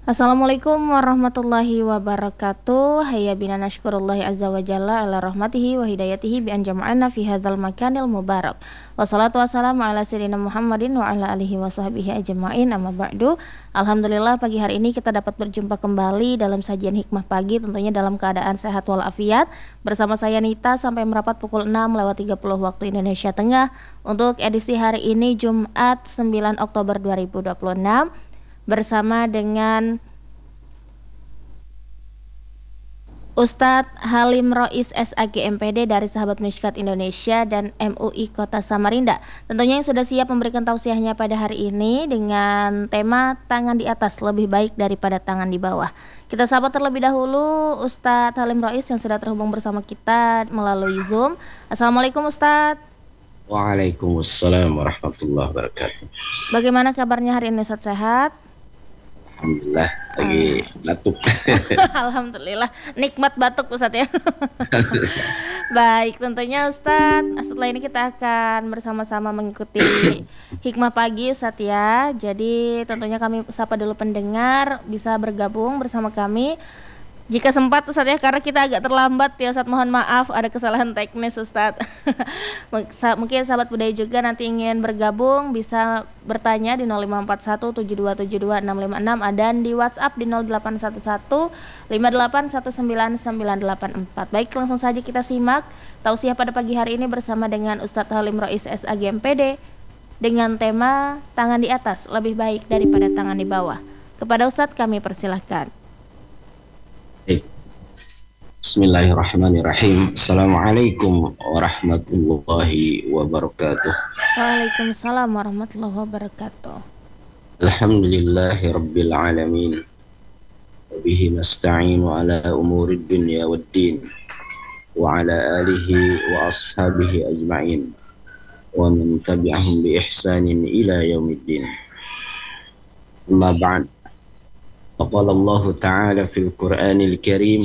Assalamualaikum warahmatullahi wabarakatuh. Hayya bina nashkurullahi azza wa jalla ala rahmatihi wa hidayatihi bi an jama'ana fi hadzal makanil mubarak. Wassalatu wassalamu ala sayyidina Muhammadin wa ala alihi wa sahbihi ajma'in, amma ba'du. Alhamdulillah, pagi hari ini kita dapat berjumpa kembali dalam sajian hikmah pagi, tentunya dalam keadaan sehat walafiat. Bersama saya Nita sampai merapat pukul 6:30 waktu Indonesia Tengah untuk edisi hari ini Jumat 9 Oktober 2026 bersama dengan Ustadz Halim Rois SAG MPD dari Sahabat Mishkat Indonesia dan MUI Kota Samarinda. Tentunya yang sudah siap memberikan tausiahnya pada hari ini dengan tema tangan di atas lebih baik daripada tangan di bawah. Kita sapa terlebih dahulu Ustadz Halim Rois yang sudah terhubung bersama kita melalui Zoom. Assalamualaikum Ustadz. Waalaikumsalam warahmatullahi wabarakatuh. Bagaimana kabarnya hari ini Ustadz, sehat? Alhamdulillah, lagi batuk. Alhamdulillah, nikmat batuk Ustadz ya. Baik, tentunya Ustadz, setelah ini kita akan bersama-sama mengikuti hikmah pagi Ustadz ya. Jadi tentunya kami sapa dulu pendengar, bisa bergabung bersama kami jika sempat Ustadz ya, karena kita agak terlambat ya Ustadz, mohon maaf ada kesalahan teknis Ustadz. Mungkin sahabat budaya juga nanti ingin bergabung bisa bertanya di 05417272 dan di WhatsApp di 081158199984. Baik, langsung saja kita simak tausiah pada pagi hari ini bersama dengan Ustadz Halim Rois SAG MPD dengan tema tangan di atas lebih baik daripada tangan di bawah. Kepada Ustadz kami persilahkan. Bismillahirrahmanirrahim. Assalamualaikum warahmatullahi wabarakatuh. Waalaikumsalam warahmatullahi wabarakatuh. Alhamdulillahi rabbil alamin. Wabihi nasta'inu ala umurid dunya waddin. Wa ala alihi wa ashabihi ajma'in. Wa man tabi'ahum bi ihsanin ila yaumiddin. Amma ba'd. فقال الله تعالى في القرآن الكريم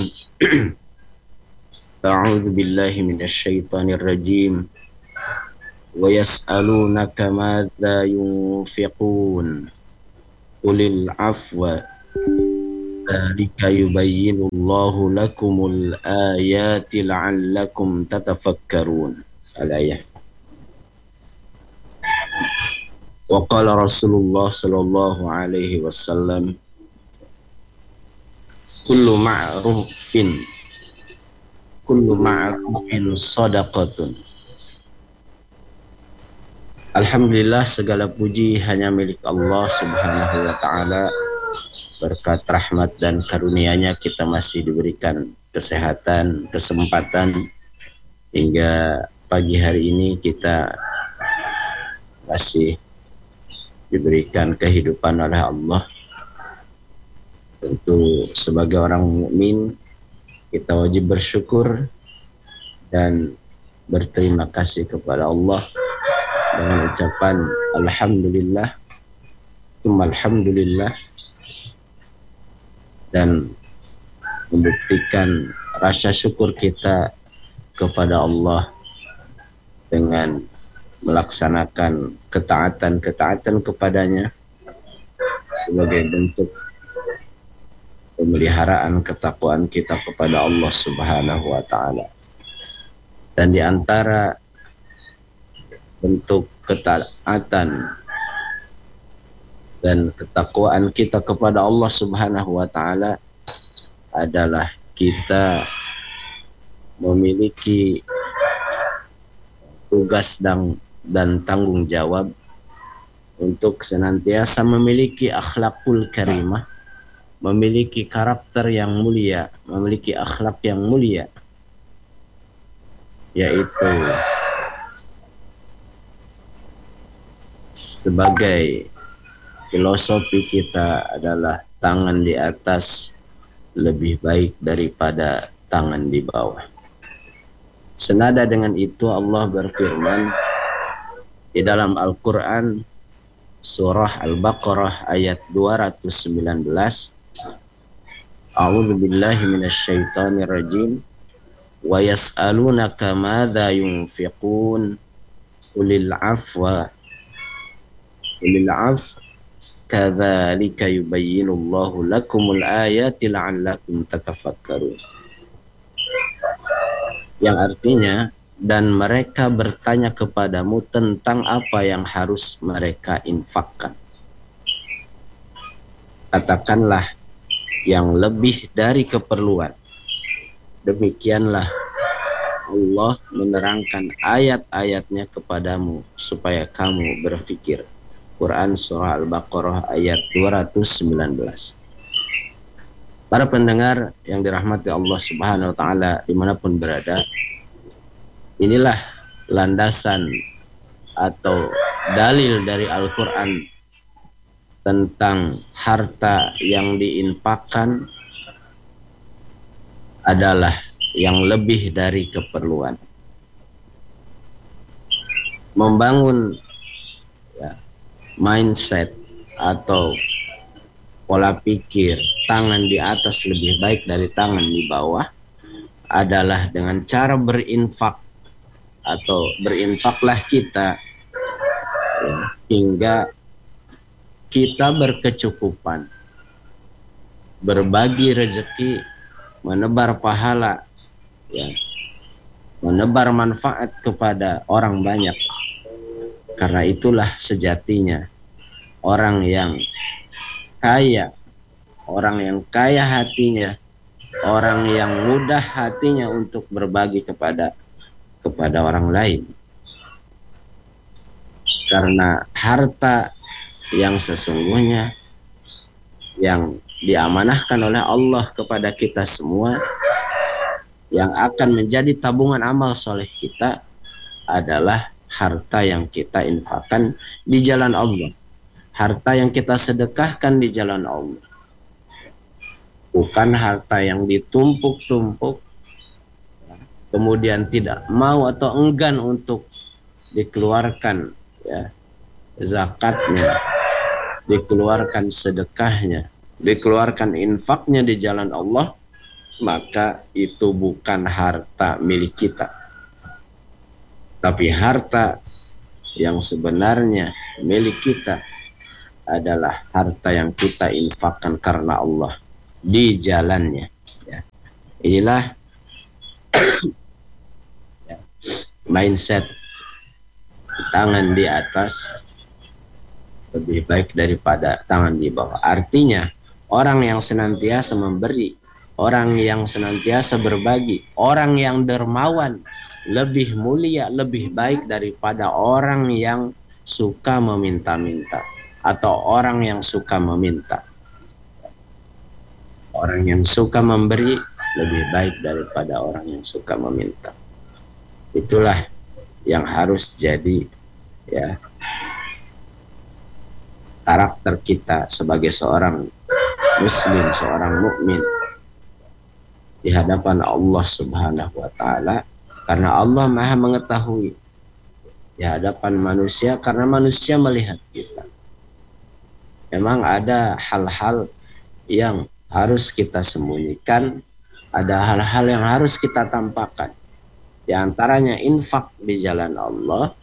أعوذ بالله من الشيطان الرجيم ويسألونك ماذا ينفقون قل العفو ذلك يبين الله لكم الآيات لعلكم تتفكرون. الآية. وقال رسول الله صلى الله عليه وسلم kullu ma'rufin shadaqatun. Alhamdulillah, segala puji hanya milik Allah Subhanahu wa ta'ala. Berkat rahmat dan karunia-Nya kita masih diberikan kesehatan, kesempatan hingga pagi hari ini kita masih diberikan kehidupan oleh Allah. Tentu sebagai orang mukmin kita wajib bersyukur dan berterima kasih kepada Allah dengan ucapan alhamdulillah, tsumma alhamdulillah, dan membuktikan rasa syukur kita kepada Allah dengan melaksanakan ketaatan kepadanya sebagai bentuk pemeliharaan ketakwaan kita kepada Allah Subhanahu wa ta'ala. Dan di antara bentuk ketaatan dan ketakwaan kita kepada Allah Subhanahu wa ta'ala adalah kita memiliki tugas dan tanggung jawab untuk senantiasa memiliki akhlakul karimah, memiliki karakter yang mulia, memiliki akhlak yang mulia, yaitu sebagai filosofi kita adalah tangan di atas lebih baik daripada tangan di bawah. Senada dengan itu Allah berfirman di dalam Al-Quran surah Al-Baqarah ayat 219, A'udzu billahi minasyaitonir rajim. Wa yas'alunaka madza yunfiqun qulil afwa Kadzalika yubayyinullahu lakumul ayati la'allakum tatafakkarun. Yang artinya, dan mereka bertanya kepadamu tentang apa yang harus mereka infakkan. Katakanlah yang lebih dari keperluan. Demikianlah Allah menerangkan ayat-ayatnya kepadamu supaya kamu berfikir. Quran Surah Al-Baqarah ayat 219. Para pendengar yang dirahmati Allah Subhanahu wa Ta'ala dimanapun berada, inilah landasan atau dalil dari Al-Quran tentang harta yang diinfakkan adalah yang lebih dari keperluan. Membangun mindset atau pola pikir tangan di atas lebih baik dari tangan di bawah adalah dengan cara berinfak, atau berinfaklah kita hingga kita berkecukupan, berbagi rezeki, menebar pahala, menebar manfaat kepada orang banyak. Karena itulah sejatinya orang yang kaya, orang yang kaya hatinya, orang yang mudah hatinya untuk berbagi kepada orang lain. Karena harta yang sesungguhnya yang diamanahkan oleh Allah kepada kita semua, yang akan menjadi tabungan amal soleh kita adalah harta yang kita infakkan di jalan Allah, harta yang kita sedekahkan di jalan Allah, bukan harta yang ditumpuk-tumpuk kemudian tidak mau atau enggan untuk dikeluarkan zakatnya, dikeluarkan sedekahnya, dikeluarkan infaknya di jalan Allah, maka itu bukan harta milik kita. Tapi harta yang sebenarnya milik kita adalah harta yang kita infakkan karena Allah di jalannya. Inilah mindset tangan di atas lebih baik daripada tangan di bawah. Artinya orang yang senantiasa memberi, orang yang senantiasa berbagi, orang yang dermawan lebih mulia, lebih baik daripada orang yang suka meminta-minta atau orang yang suka meminta. Orang yang suka memberi lebih baik daripada orang yang suka meminta. Itulah yang harus jadi karakter kita sebagai seorang muslim, seorang mukmin di hadapan Allah Subhanahu wa Ta'ala. Karena Allah Maha mengetahui di hadapan manusia, karena manusia melihat kita. Memang ada hal-hal yang harus kita sembunyikan, ada hal-hal yang harus kita tampakkan. Di antaranya infak di jalan Allah,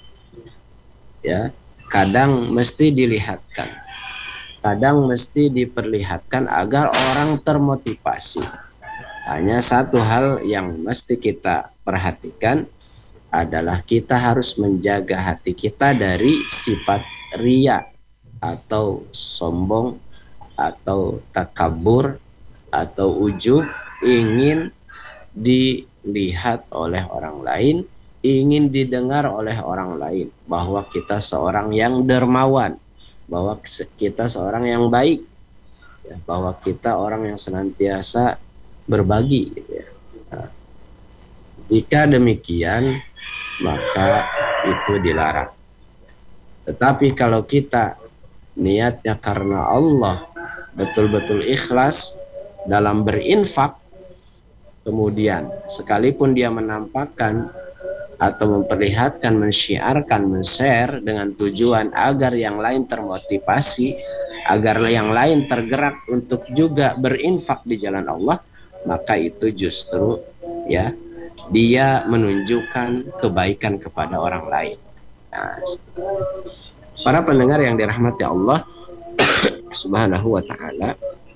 kadang mesti dilihatkan, kadang mesti diperlihatkan agar orang termotivasi. Hanya satu hal yang mesti kita perhatikan adalah kita harus menjaga hati kita dari sifat riya atau sombong atau takabur atau ujub, ingin dilihat oleh orang lain, ingin didengar oleh orang lain bahwa kita seorang yang dermawan, bahwa kita seorang yang baik, bahwa kita orang yang senantiasa berbagi. Nah, jika demikian maka itu dilarang. Tetapi kalau kita niatnya karena Allah, betul-betul ikhlas dalam berinfak, kemudian sekalipun dia menampakkan atau memperlihatkan, mensyiarkan, men-share dengan tujuan agar yang lain termotivasi, agar yang lain tergerak untuk juga berinfak di jalan Allah, maka itu justru dia menunjukkan kebaikan kepada orang lain. Nah, para pendengar yang dirahmati Allah, Subhanahu wa ta'ala.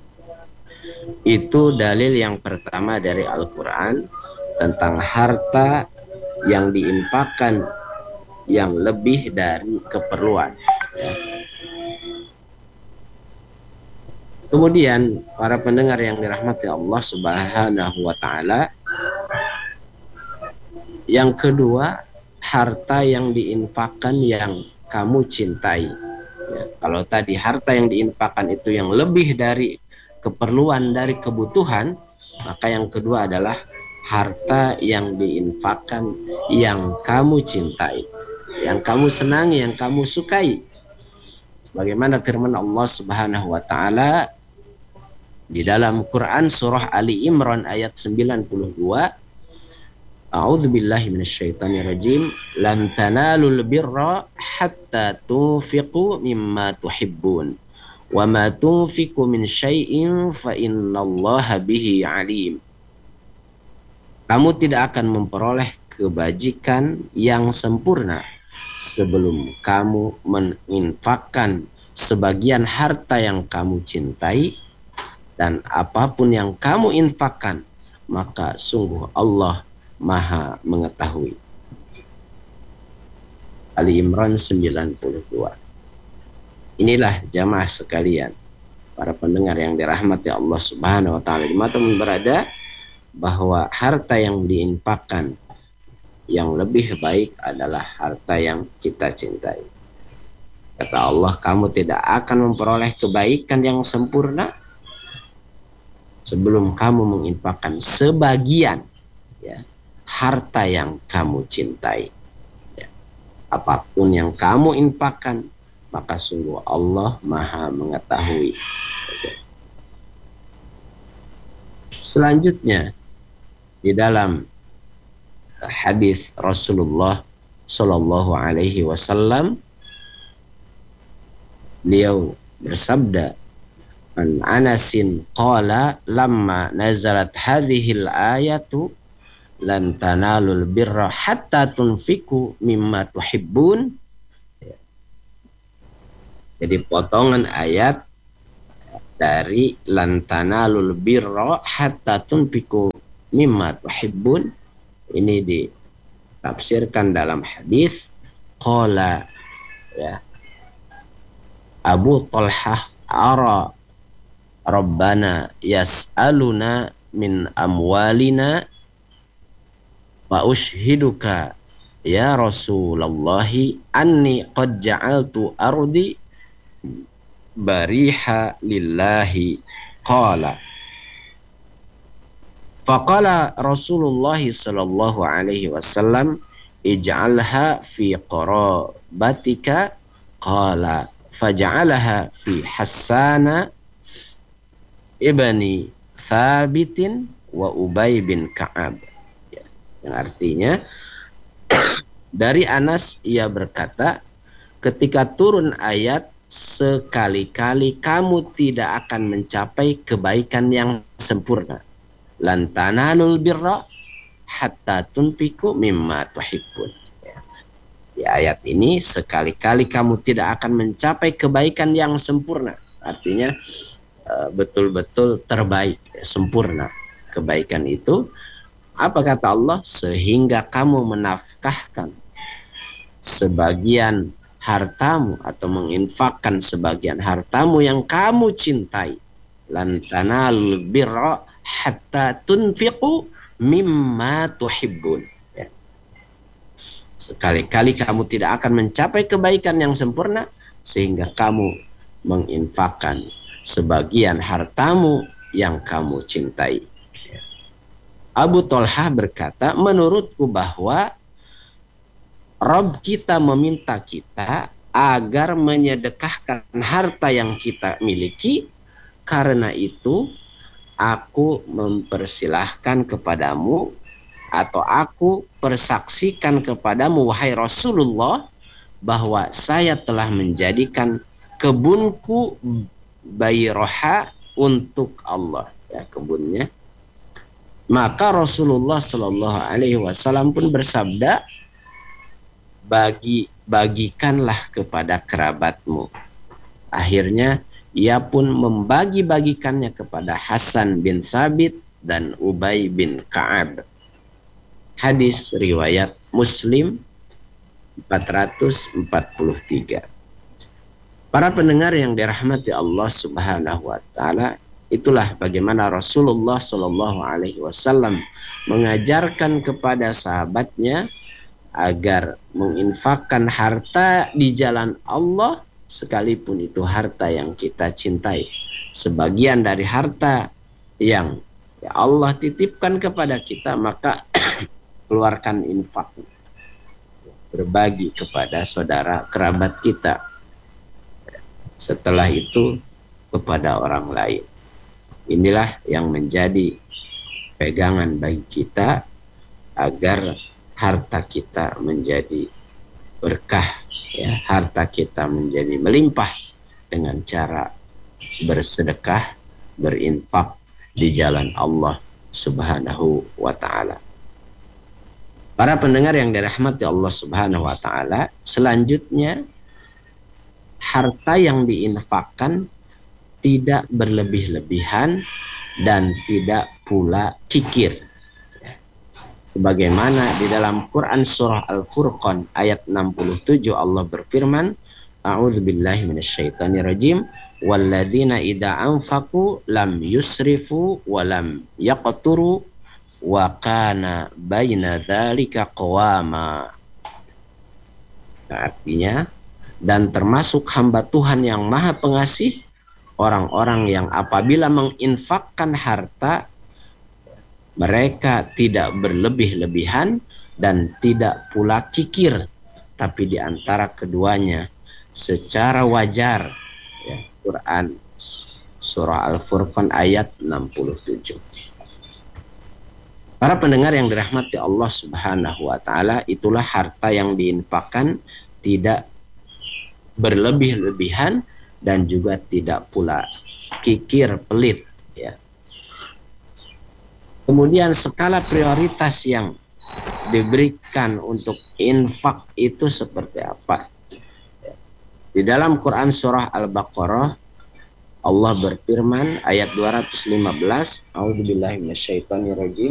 Itu dalil yang pertama dari Al-Quran tentang harta yang diinfakkan yang lebih dari keperluan, ya. Kemudian para pendengar yang dirahmati Allah Subhanahu wa ta'ala, yang kedua, harta yang diinfakkan yang kamu cintai, ya. Kalau tadi harta yang diinfakkan itu yang lebih dari keperluan, dari kebutuhan, maka yang kedua adalah harta yang diinfakkan yang kamu cintai, yang kamu senangi, yang kamu sukai. Sebagaimana firman Allah Subhanahu wa ta'ala di dalam Quran surah Ali Imran ayat 92, A'udzubillahi minasyaitonirrajim, lan tanalul birra hatta tunfiqu mimma tuhibbun wa ma tunfiqu min syai'in fa innallaha bihi alim. Kamu tidak akan memperoleh kebajikan yang sempurna sebelum kamu menginfakkan sebagian harta yang kamu cintai, dan apapun yang kamu infakkan, maka sungguh Allah Maha mengetahui. Ali Imran 92. Inilah jamaah sekalian, para pendengar yang dirahmati Allah Subhanahu wa ta'ala, dimanapun berada, bahwa harta yang diinfakkan yang lebih baik adalah harta yang kita cintai. Kata Allah, kamu tidak akan memperoleh kebaikan yang sempurna sebelum kamu menginfakkan sebagian, ya, harta yang kamu cintai, ya. Apapun yang kamu infakkan, maka sungguh Allah Maha mengetahui. Selanjutnya, di dalam hadis Rasulullah Shallallahu Alaihi Wasallam, beliau bersabda, an Anasin qala lamma nazalat hadhil ayatu lan tanalul birra hatta tunfiku mimma tuhibbun. Jadi potongan ayat dari lan tanalul birra hatta tunfiku mimma tuhibbun ini ditafsirkan dalam hadis qala, ya, Abu Talhah ara Rabbana yas'aluna min amwalina wa ushhiduka ya Rasulallahi anni qad ja'altu ardi bariha lillahi qala faqala Rasulullah sallallahu alaihi wasallam ij'alha fi qarabatika qala faja'alaha fi Hassana ibni Thabitin wa Ubay bin Ka'ab, ya, yang artinya dari Anas ia berkata, ketika turun ayat sekali-kali kamu tidak akan mencapai kebaikan yang sempurna, lan tanalul birra hatta tunfiqu mimma tuhibbun. Di ayat ini sekali-kali kamu tidak akan mencapai kebaikan yang sempurna, artinya betul-betul terbaik, sempurna kebaikan itu. Apa kata Allah? Sehingga kamu menafkahkan sebagian hartamu atau menginfakkan sebagian hartamu yang kamu cintai. Lan tanalul birra hatta tunfiqu mimma tuhibbun. Ya. Sekali-kali kamu tidak akan mencapai kebaikan yang sempurna sehingga kamu menginfakkan sebagian hartamu yang kamu cintai. Ya. Abu Talhah berkata, menurutku bahwa Rabb kita meminta kita agar menyedekahkan harta yang kita miliki. Karena itu aku mempersilahkan kepadamu atau aku persaksikan kepadamu wahai Rasulullah bahwa saya telah menjadikan kebunku Bayroha untuk Allah, ya, kebunnya. Maka Rasulullah Shallallahu Alaihi Wasallam pun bersabda, bagikanlah kepada kerabatmu. Akhirnya ia pun membagi-bagikannya kepada Hasan bin Sabit dan Ubay bin Ka'ab. Hadis riwayat Muslim 443. Para pendengar yang dirahmati Allah Subhanahu wa taala, itulah bagaimana Rasulullah Shallallahu alaihi wasallam mengajarkan kepada sahabatnya agar menginfakkan harta di jalan Allah, sekalipun itu harta yang kita cintai. Sebagian dari harta yang Allah titipkan kepada kita, maka keluarkan infak, berbagi kepada saudara kerabat kita. Setelah itu kepada orang lain. Inilah yang menjadi pegangan bagi kita agar harta kita menjadi berkah, ya, harta kita menjadi melimpah dengan cara bersedekah, berinfak di jalan Allah Subhanahu wa taala. Para pendengar yang dirahmati Allah Subhanahu wa taala, selanjutnya harta yang diinfakkan tidak berlebih-lebihan dan tidak pula kikir. Sebagaimana di dalam Quran surah Al-Furqan ayat 67 Allah berfirman, A'udzubillahi minasyaitonirrajim, walladzina idza anfaqu lam yusrifu wa lam yaqturu wa kana baina dzalika qawama. Artinya, dan termasuk hamba Tuhan yang Maha Pengasih, orang-orang yang apabila menginfakkan harta, mereka tidak berlebih-lebihan dan tidak pula kikir, tapi di antara keduanya secara wajar. Ya, Quran surah Al-Furqan ayat 67. Para pendengar yang dirahmati Allah Subhanahu wa taala, itulah harta yang diinfakkan tidak berlebih-lebihan dan juga tidak pula kikir pelit, ya. Kemudian skala prioritas yang diberikan untuk infak itu seperti apa? Di dalam Quran surah Al-Baqarah Allah berfirman ayat 215, A'udzubillahi minasyaitonirrajim.